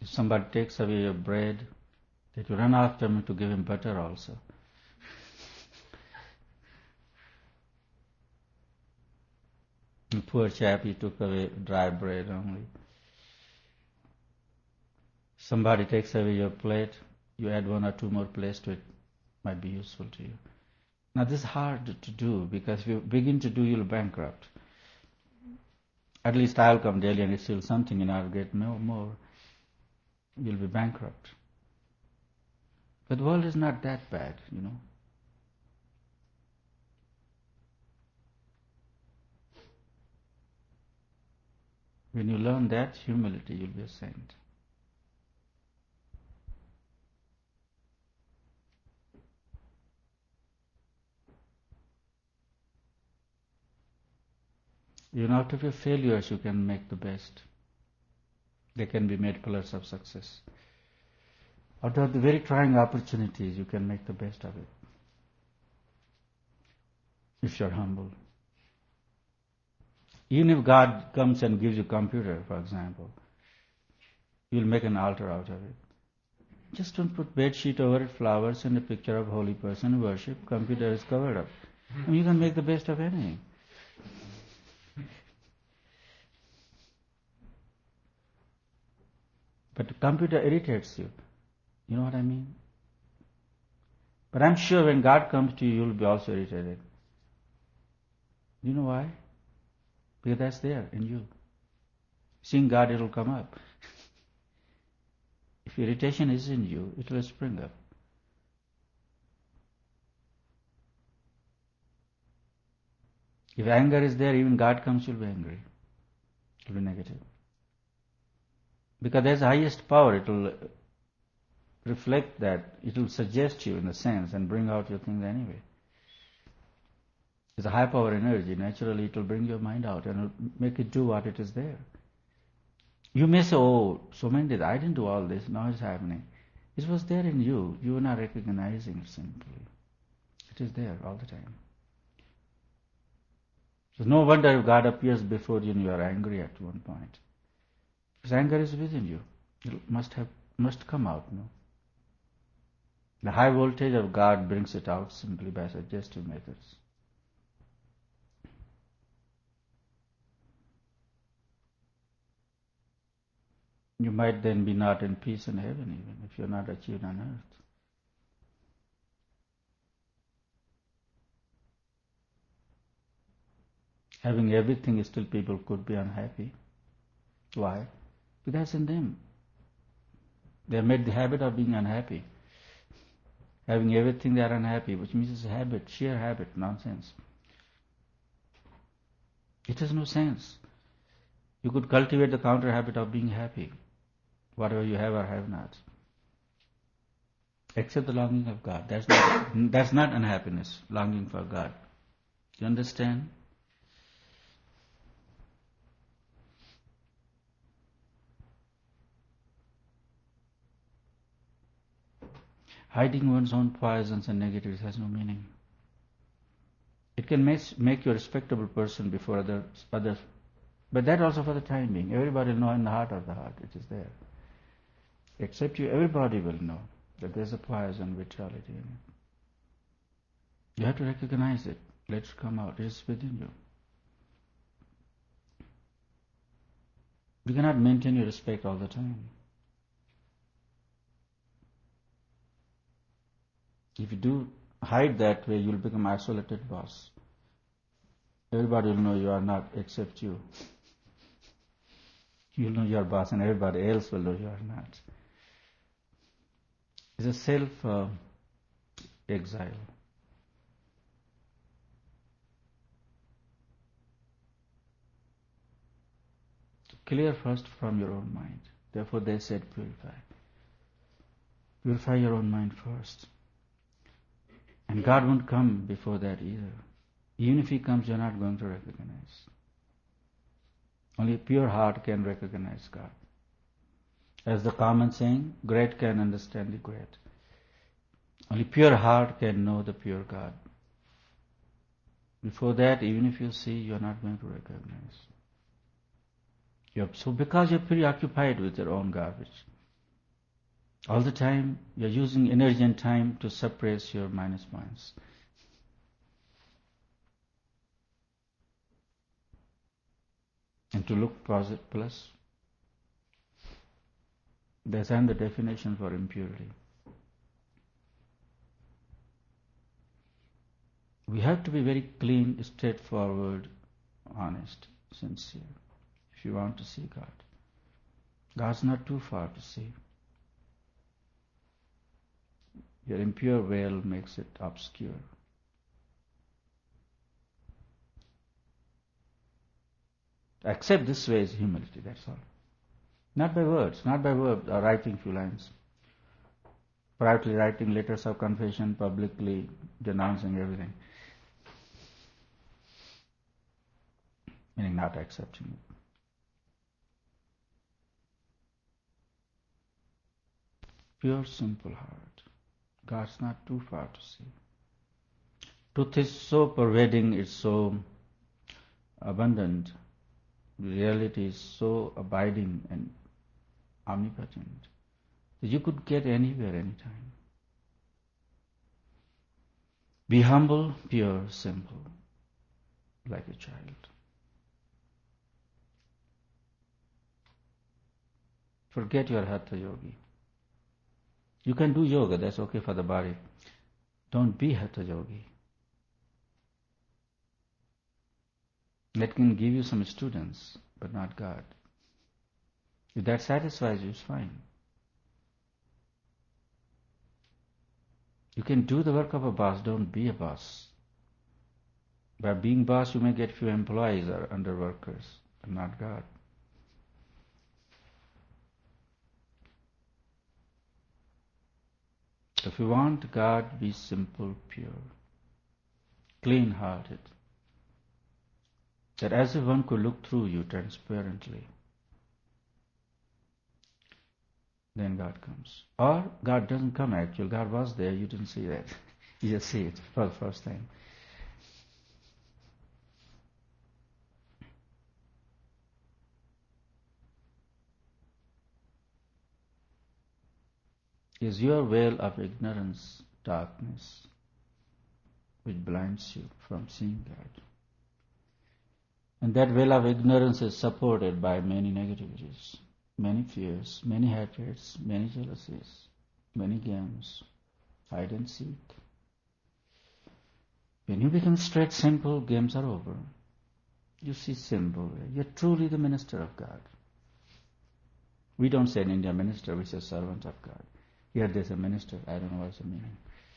somebody takes away your bread, that you run after him to give him butter also. And poor chap, he took away dry bread only. Somebody takes away your plate, you add 1 or 2 more plates to it, might be useful to you. Now this is hard to do, because if you begin to do, you'll bankrupt. At least I'll come daily and steal something and I'll get no more. You'll be bankrupt. But the world is not that bad, you know. When you learn that humility, you'll be a saint. Even out of your failures, you can make the best. They can be made pillars of success. Out of the very trying opportunities, you can make the best of it. If you're humble. Even if God comes and gives you a computer, for example, you'll make an altar out of it. Just don't put bed sheet over it, flowers, and a picture of a holy person, worship. Computer is covered up. And you can make the best of anything. But the computer irritates you. You know what I mean? But I'm sure when God comes to you, you'll be also irritated. You know why? Because that's there in you. Seeing God, it'll come up. If irritation is in you, it will spring up. If anger is there, even God comes, you'll be angry. It will be negative. Because there's the highest power, it will reflect that, it will suggest you in a sense and bring out your things anyway. It's a high power energy. Naturally, it will bring your mind out and will make it do what it is there. You may say, oh, so many days, I didn't do all this, now it's happening. It was there in you. You were not recognizing it simply. It is there all the time. So no wonder if God appears before you and you are angry at one point. Because anger is within you. It must come out, no? The high voltage of God brings it out simply by suggestive methods. You might then be not in peace in heaven even, if you're not achieved on earth. Having everything, still people could be unhappy. Why? Because that's in them. They have made the habit of being unhappy. Having everything, they are unhappy, which means it's a habit, sheer habit, nonsense. It has no sense. You could cultivate the counter habit of being happy, whatever you have or have not. Except the longing of God. That's not unhappiness, longing for God. Do you understand? Hiding one's own poisons and negatives has no meaning. It can make you a respectable person before others, but that also for the time being. Everybody will know in the heart of the heart it is there. Except you, everybody will know that there's a poison, vitality in it. You have to recognize it. Let it come out. It is within you. You cannot maintain your respect all the time. If you do hide that way, you'll become isolated boss. Everybody will know you are not except you. You'll know you are boss and everybody else will know you are not. It's a self-exile. Clear first from your own mind. Therefore they said purify. Purify your own mind first. And God won't come before that either. Even if He comes, you're not going to recognize. Only a pure heart can recognize God. As the common saying, great can understand the great. Only pure heart can know the pure God. Before that, even if you see, you're not going to recognize. So because you're preoccupied with your own garbage, All the time you're using energy and time to suppress your minus minds. And to look positive plus. That's the definition for impurity. We have to be very clean, straightforward, honest, sincere, if you want to see God. God's not too far to see. Your impure veil makes it obscure. Accept this way is humility, that's all. Not by words, or writing few lines. Privately writing letters of confession, publicly denouncing everything. Meaning not accepting it. Pure, simple heart. God's not too far to see. Truth is so pervading, it's so abundant. Reality is so abiding and omnipotent that you could get anywhere, anytime. Be humble, pure, simple, like a child. Forget your hatha yogi. You can do yoga, that's okay for the body. Don't be hatha yogi. That can give you some students, but not God. If that satisfies you, it's fine. You can do the work of a boss, don't be a boss. By being boss, you may get few employees or under workers, but not God. If you want God, be simple, pure, clean-hearted, that as if one could look through you transparently. Then God comes. Or God doesn't come actually. God was there, you didn't see that. You just see it for the first time. Is your veil of ignorance, darkness, which blinds you from seeing God? And that veil of ignorance is supported by many negativities, many fears, many hatreds, many jealousies, many games, hide and seek. When you become straight, simple, games are over. You see simple. You're truly the minister of God. We don't say in India minister, we say servant of God. Here there's a minister, I don't know what's the meaning.